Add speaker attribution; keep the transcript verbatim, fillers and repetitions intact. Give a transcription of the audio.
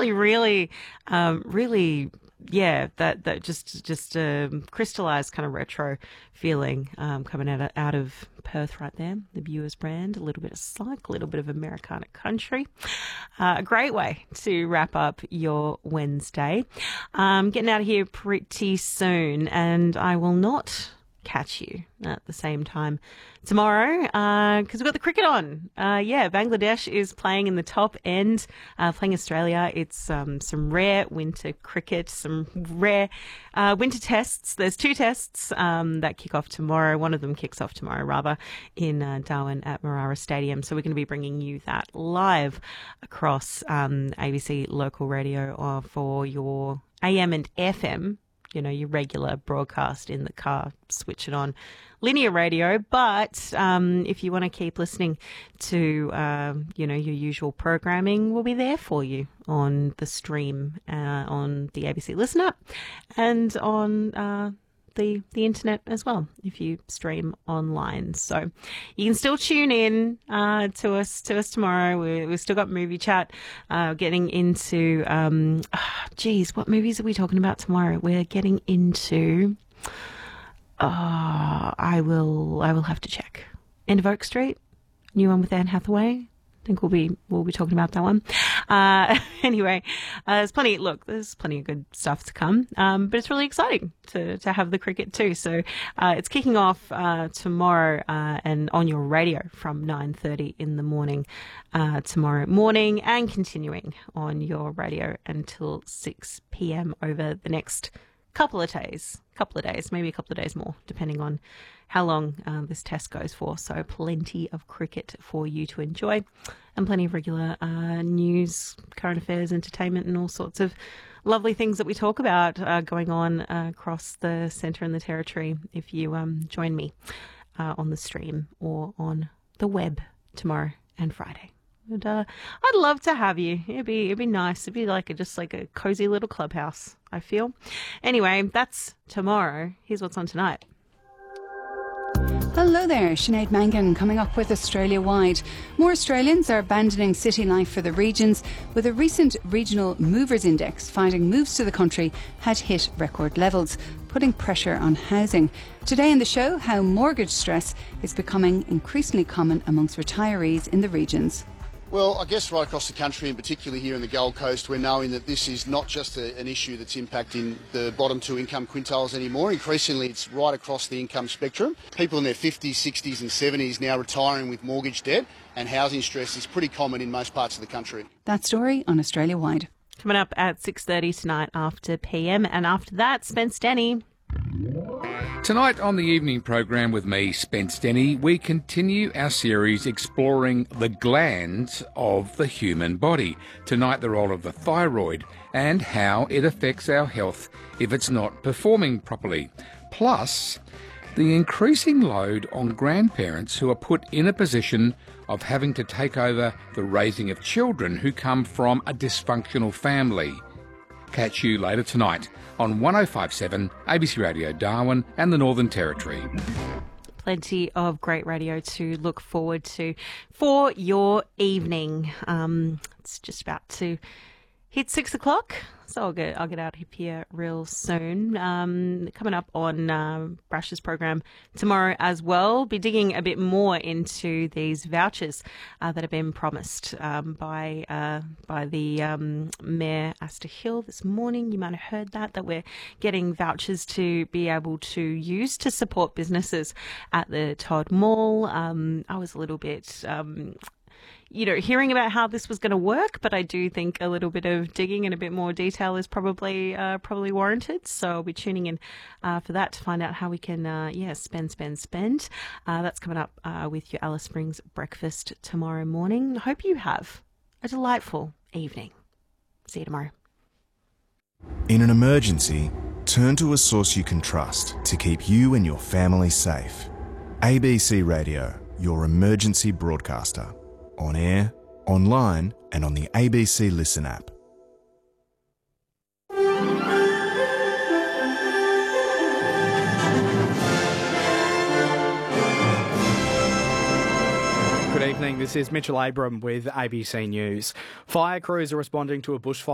Speaker 1: actually really, um, really, yeah, that, that just, just um, crystallized kind of retro feeling um, coming out of, out of Perth right there. The Brewers brand, a little bit of psych, a little bit of Americana country. Uh, a great way to wrap up your Wednesday. Um, getting out of here pretty soon, and I will not catch you at the same time tomorrow because uh, we've got the cricket on. Uh, yeah, Bangladesh is playing in the top end, uh, playing Australia. It's um, some rare winter cricket, some rare uh, winter tests. There's two tests um, that kick off tomorrow. One of them kicks off tomorrow, rather, in uh, Darwin at Marara Stadium. So we're going to be bringing you that live across um, A B C local radio uh, for your A M and F M. You know, your regular broadcast in the car, switch it on linear radio. But um, if you want to keep listening to, uh, you know, your usual programming, we'll be there for you on the stream, uh, on the A B C Listen app and on uh, the the internet as well, if you stream online. So you can still tune in uh, to us to us tomorrow. We, we've still got movie chat, uh, getting into, um, oh, geez, what movies are we talking about tomorrow? We're getting into, uh, I will I will have to check. End of Oak Street, new one with Anne Hathaway. I think we'll be we'll be talking about that one. Uh, anyway, uh, there's plenty. Look, there's plenty of good stuff to come. Um, but it's really exciting to to have the cricket too. So uh, it's kicking off uh, tomorrow uh, and on your radio from nine thirty in the morning uh, tomorrow morning, and continuing on your radio until six p.m. over the next couple of days, couple of days, maybe a couple of days more, depending on how long uh, this test goes for. So plenty of cricket for you to enjoy, and plenty of regular uh, news, current affairs, entertainment, and all sorts of lovely things that we talk about uh, going on uh, across the centre and the territory if you um, join me uh, on the stream or on the web tomorrow and Friday. And, uh, I'd love to have you. It'd be it'd be nice. It'd be like a, just like a cozy little clubhouse, I feel. Anyway, that's tomorrow. Here's what's on tonight.
Speaker 2: Hello there, Sinead Mangan coming up with Australia-wide. More Australians are abandoning city life for the regions, with a recent regional movers index finding moves to the country had hit record levels, putting pressure on housing. Today in the show, how mortgage stress is becoming increasingly common amongst retirees in the regions.
Speaker 3: Well, I guess right across the country, and particularly here in the Gold Coast, we're knowing that this is not just a, an issue that's impacting the bottom two income quintiles anymore. Increasingly, it's right across the income spectrum. People in their fifties, sixties and seventies now retiring with mortgage debt, and housing stress is pretty common in most parts of the country.
Speaker 2: That story on Australia-wide.
Speaker 1: Coming up at six thirty tonight after P M, and after that, Spence Denny.
Speaker 4: Tonight on the evening program with me, Spence Denny, we continue our series exploring the glands of the human body. Tonight, the role of the thyroid and how it affects our health if it's not performing properly. Plus, the increasing load on grandparents who are put in a position of having to take over the raising of children who come from a dysfunctional family. Catch you later tonight on one oh five point seven A B C Radio Darwin and the Northern Territory.
Speaker 1: Plenty of great radio to look forward to for your evening. Um, it's just about to hit six o'clock, so I'll get I'll get out of here real soon. Um, coming up on uh, Brash's program tomorrow as well, be digging a bit more into these vouchers uh, that have been promised um, by uh, by the um, Mayor Asta Hill this morning. You might have heard that that we're getting vouchers to be able to use to support businesses at the Todd Mall. Um, I was a little bit. Um, you know, hearing about how this was going to work, but I do think a little bit of digging and a bit more detail is probably uh, probably warranted. So I'll be tuning in uh, for that to find out how we can, uh, yeah, spend, spend, spend. Uh, that's coming up uh, with your Alice Springs breakfast tomorrow morning. I hope you have a delightful evening. See you tomorrow.
Speaker 5: In an emergency, turn to a source you can trust to keep you and your family safe. A B C Radio, your emergency broadcaster. On air, online and on the A B C Listen app.
Speaker 6: Good evening, this is Mitchell Abram with A B C News. Fire crews are responding to a bushfire